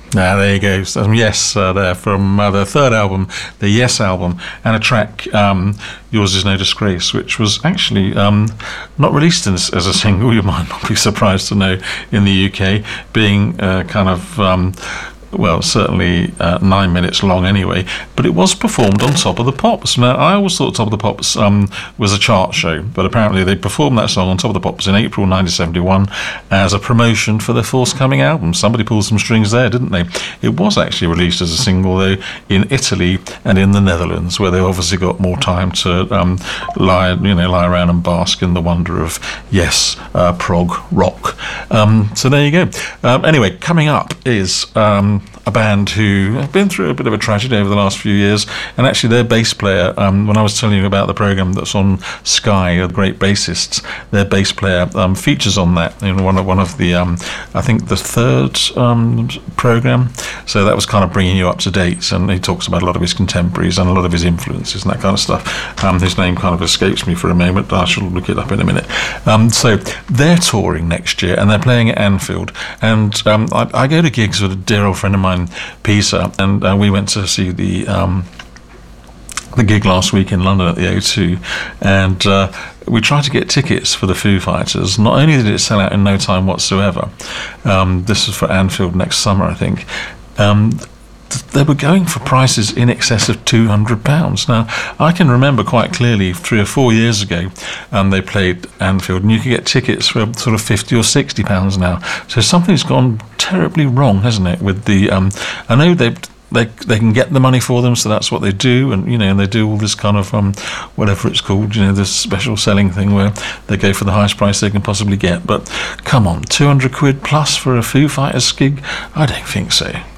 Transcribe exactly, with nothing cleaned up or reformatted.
Ah, there you go. So, yes, uh, there from uh, their third album, the Yes album, and a track, um, Yours Is No Disgrace, which was actually um, not released as, as a single. You might not be surprised to know in the U K, being uh, kind of... Um, well, certainly uh, nine minutes long anyway, but it was performed on Top of the Pops. Now, I always thought Top of the Pops um, was a chart show, but apparently they performed that song on Top of the Pops in April nineteen seventy-one as a promotion for their forthcoming album. Somebody pulled some strings there, didn't they? It was actually released as a single, though, in Italy and in the Netherlands, where they obviously got more time to um, lie, you know, lie around and bask in the wonder of, yes, uh, prog rock. Um, so there you go. Um, anyway, coming up is... Um, a band who have been through a bit of a tragedy over the last few years, and actually their bass player, um, when I was telling you about the programme that's on Sky, the Great Bassists, their bass player um, features on that in one of, one of the, um, I think the third um, programme, so that was kind of bringing you up to date, and he talks about a lot of his contemporaries and a lot of his influences and that kind of stuff. Um, his name kind of escapes me for a moment, but I shall look it up in a minute. Um, so they're touring next year, and they're playing at Anfield, and um, I, I go to gigs with a dear old friend of mine, Pisa, and uh, we went to see the um, the gig last week in London at the O two, and uh, we tried to get tickets for the Foo Fighters. Not only did it sell out in no time whatsoever, um, this is for Anfield next summer, I think, um, th- they were going for prices in excess of two hundred pounds. Now, I can remember quite clearly three or four years ago, um, they played Anfield, and you could get tickets for sort of fifty or sixty pounds now. So something's gone terribly wrong, hasn't it? With the, um, I know they they they can get the money for them, so that's what they do, and you know, and they do all this kind of um, whatever it's called, you know, this special selling thing where they go for the highest price they can possibly get. But come on, two hundred quid plus for a Foo Fighters gig? I don't think so.